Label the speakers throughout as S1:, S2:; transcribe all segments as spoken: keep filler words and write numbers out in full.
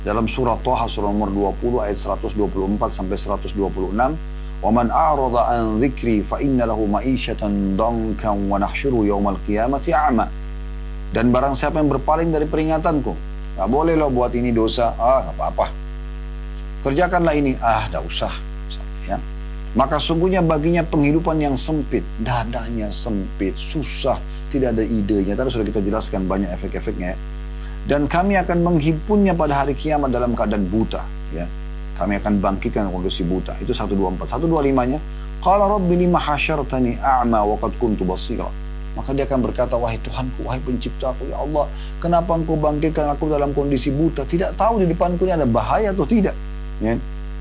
S1: dalam surah Thaha surah nomor dua puluh ayat seratus dua puluh empat sampai seratus dua puluh enam. وَمَنْ أَعْرَضَ عَنْ ذِكْرِي فَإِنَّ لَهُ مَعِيشَةً ضَنْكًا وَنَحْشُرُهُ يَوْمَ الْقِيَامَةِ أَعْمَى. Dan barang siapa yang berpaling dari peringatanku, nggak boleh loh buat ini dosa, ah nggak apa-apa. Kerjakanlah ini, ah nggak usah. Ya. Maka sungguhnya baginya penghidupan yang sempit, dadanya sempit, susah, tidak ada idenya. Tadi sudah kita jelaskan banyak efek-efeknya. Dan kami akan menghimpunnya pada hari kiamat dalam keadaan buta. Ya. Kami akan bangkitkan kondisi buta. Itu seratus dua puluh empat. seratus dua puluh lima-nya, Qala Rabbi lima hasyartani a'ma wa qad kuntu basira. Maka dia akan berkata, wahai Tuhanku, wahai penciptaku, ya Allah, kenapa engkau bangkitkan aku dalam kondisi buta? Tidak tahu di depanku ini ada bahaya atau tidak. Ya.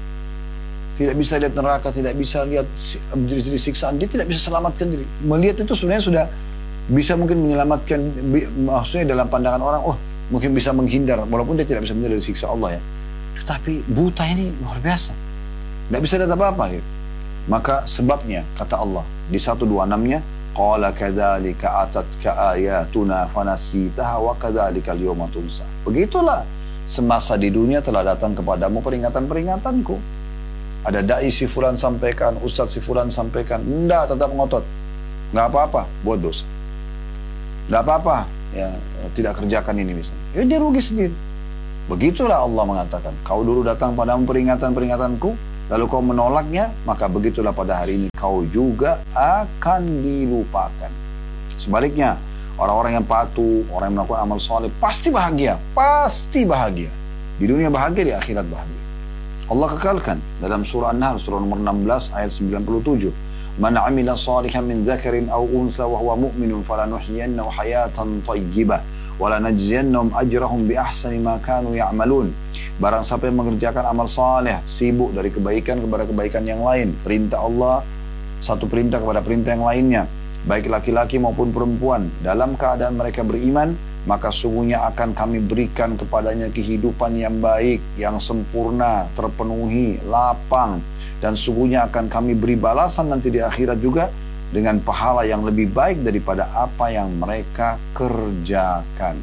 S1: Tidak bisa lihat neraka, tidak bisa lihat jenis-jenis siksaan, dia tidak bisa selamatkan diri. Melihat itu sebenarnya sudah bisa mungkin menyelamatkan, maksudnya dalam pandangan orang, oh mungkin bisa menghindar, walaupun dia tidak bisa menghindar dari siksa Allah ya. Tetapi buta ini luar biasa, tidak bisa lihat apa-apa. Gitu. Maka sebabnya, kata Allah, di seratus dua puluh enam-nya, Qala kadzalika atatka ayatuna fanasitaha wa kadzalika al-yawma tunsa. Begitulah semasa di dunia telah datang kepadamu peringatan-peringatanku. Ada dai si fulan sampaikan, ustaz si fulan sampaikan, enggak, tetap ngotot. Enggak apa-apa, buat dosa. Enggak apa-apa, ya tidak kerjakan ini misalnya. Ya dia rugi sendiri. Begitulah Allah mengatakan, kau dulu datang padamu peringatan-peringatanku, lalu kau menolaknya, maka begitulah pada hari ini kau juga akan dilupakan. Sebaliknya, orang-orang yang patuh, orang yang melakukan amal soleh, pasti bahagia, pasti bahagia. Di dunia bahagia, di akhirat bahagia. Allah kekalkan dalam surah An-Nahl, surah nomor enam belas ayat sembilan puluh tujuh. Man amila salihan min dzakarin aw untha wa huwa mu'minun falanuhyiyannahu hayatan thayyibah wa lanajziyannahum ajrahum bi ahsani ma kanu ya'malun. Barang siapa yang mengerjakan amal saleh, sibuk dari kebaikan kepada kebaikan yang lain, perintah Allah satu perintah kepada perintah yang lainnya, baik laki-laki maupun perempuan, dalam keadaan mereka beriman, maka sungguhnya akan kami berikan kepadanya kehidupan yang baik, yang sempurna, terpenuhi, lapang, dan sungguhnya akan kami beri balasan nanti di akhirat juga dengan pahala yang lebih baik daripada apa yang mereka kerjakan.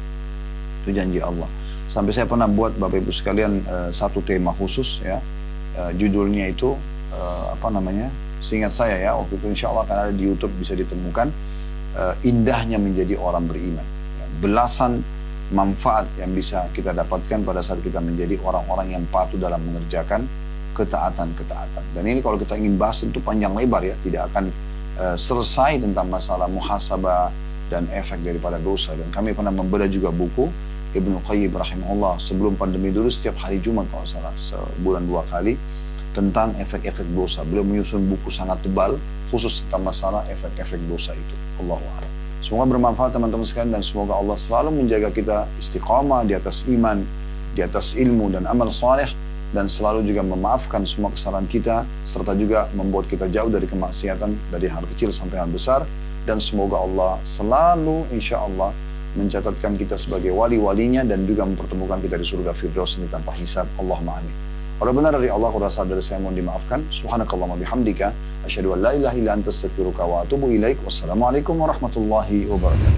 S1: Itu janji Allah. Sampai saya pernah buat Bapak Ibu sekalian uh, satu tema khusus ya, uh, judulnya itu uh, apa namanya? Seingat saya ya, waktu itu insya Allah akan ada di YouTube, bisa ditemukan, uh, indahnya menjadi orang beriman. Ya, belasan manfaat yang bisa kita dapatkan pada saat kita menjadi orang-orang yang patuh dalam mengerjakan ketaatan-ketaatan. Dan ini kalau kita ingin bahas tentu panjang lebar ya, tidak akan uh, selesai tentang masalah muhasabah dan efek daripada dosa. Dan kami pernah membedah juga buku Ibnu Qayyim rahimahullah sebelum pandemi dulu, setiap hari Jumat kalau salah, sebulan dua kali, tentang efek-efek dosa. Beliau menyusun buku sangat tebal khusus tentang masalah efek-efek dosa itu. Allahu a'lam. Semoga bermanfaat teman-teman sekalian, dan semoga Allah selalu menjaga kita istiqamah di atas iman, di atas ilmu dan amal saleh, dan selalu juga memaafkan semua kesalahan kita, serta juga membuat kita jauh dari kemaksiatan, dari hal kecil sampai hal besar. Dan semoga Allah selalu insya Allah mencatatkan kita sebagai wali-walinya, dan juga mempertemukan kita di surga Firdaus ini tanpa hisab. Allahumma amin. Kalau benar dari Allah, kalau salah dari saya mohon dimaafkan. Subhanakallahumma bihamdika asyhadu an la ilaha illa anta astaghfiruka wa atubu ilaik. Wassalamualaikum warahmatullahi wabarakatuh.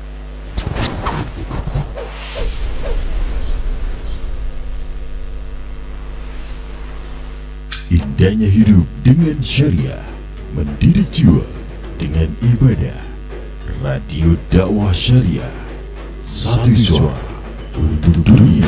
S2: Indahnya hidup dengan syariah, mendidik jiwa dengan ibadah. Radio Dakwah Syariah, satu suara untuk dunia.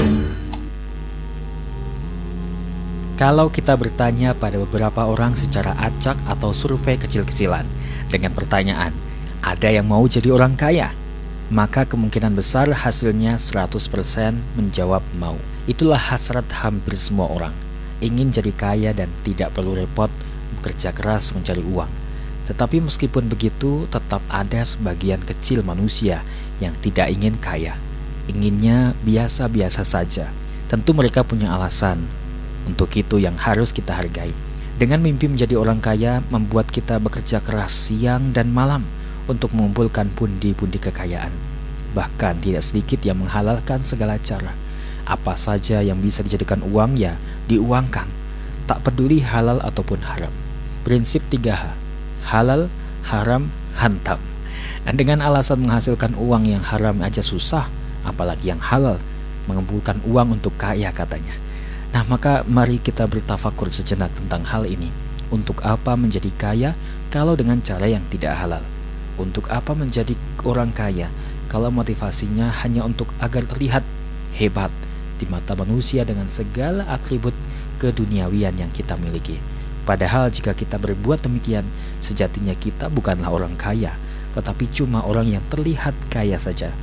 S3: Kalau kita bertanya pada beberapa orang secara acak atau survei kecil-kecilan dengan pertanyaan, ada yang mau jadi orang kaya? Maka kemungkinan besar hasilnya seratus persen menjawab mau. Itulah hasrat hampir semua orang, ingin jadi kaya dan tidak perlu repot bekerja keras mencari uang. Tetapi meskipun begitu, tetap ada sebagian kecil manusia yang tidak ingin kaya. Inginnya biasa-biasa saja. Tentu mereka punya alasan. Untuk itu yang harus kita hargai. Dengan mimpi menjadi orang kaya, membuat kita bekerja keras siang dan malam untuk mengumpulkan pundi-pundi kekayaan. Bahkan tidak sedikit yang menghalalkan segala cara. Apa saja yang bisa dijadikan uang ya diuangkan. Tak peduli halal ataupun haram. Prinsip tiga H. Halal, haram, hantam. Dan dengan alasan menghasilkan uang yang haram aja susah, apalagi yang halal. mengumpulkan uang untuk kaya katanya. Nah, maka mari kita bertafakur sejenak tentang hal ini. Untuk apa menjadi kaya kalau dengan cara yang tidak halal? Untuk apa menjadi orang kaya kalau motivasinya hanya untuk agar terlihat hebat di mata manusia dengan segala atribut keduniawian yang kita miliki? Padahal jika kita berbuat demikian, sejatinya kita bukanlah orang kaya, tetapi cuma orang yang terlihat kaya saja.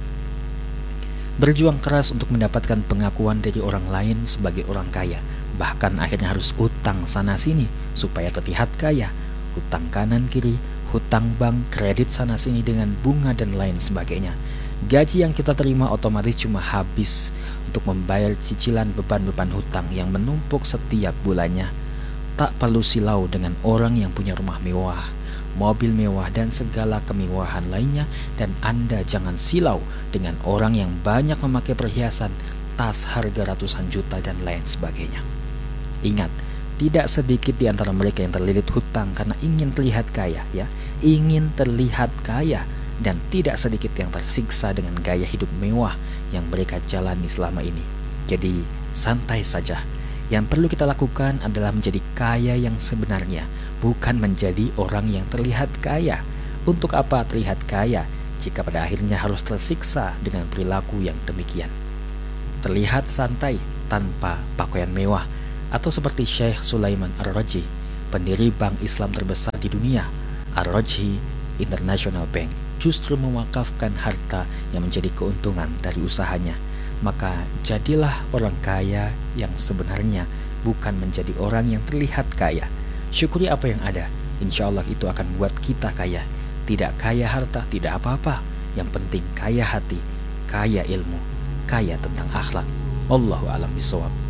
S3: Berjuang keras untuk mendapatkan pengakuan dari orang lain sebagai orang kaya, bahkan akhirnya harus utang sana-sini supaya terlihat kaya. Hutang kanan kiri, hutang bank, kredit sana-sini dengan bunga dan lain sebagainya. Gaji yang kita terima otomatis cuma habis untuk membayar cicilan beban-beban hutang yang menumpuk setiap bulannya. Tak perlu silau dengan orang yang punya rumah mewah, mobil mewah, dan segala kemewahan lainnya. Dan Anda jangan silau dengan orang yang banyak memakai perhiasan, tas harga ratusan juta, dan lain sebagainya. Ingat, tidak sedikit di antara mereka yang terlilit hutang karena ingin terlihat kaya, ya, ingin terlihat kaya, dan tidak sedikit yang tersiksa dengan gaya hidup mewah yang mereka jalani selama ini. Jadi, santai saja. Yang perlu kita lakukan adalah menjadi kaya yang sebenarnya, bukan menjadi orang yang terlihat kaya. Untuk apa terlihat kaya jika pada akhirnya harus tersiksa dengan perilaku yang demikian? Terlihat santai tanpa pakaian mewah, atau seperti Syekh Sulaiman Ar-Rajhi, pendiri bank Islam terbesar di dunia, Ar-Rajhi International Bank, justru mewakafkan harta yang menjadi keuntungan dari usahanya. Maka jadilah orang kaya yang sebenarnya, bukan menjadi orang yang terlihat kaya. Syukuri apa yang ada, insya Allah itu akan buat kita kaya. Tidak kaya harta, tidak apa-apa. Yang penting kaya hati, kaya ilmu, kaya tentang akhlak. Allahu a'lam bishawab.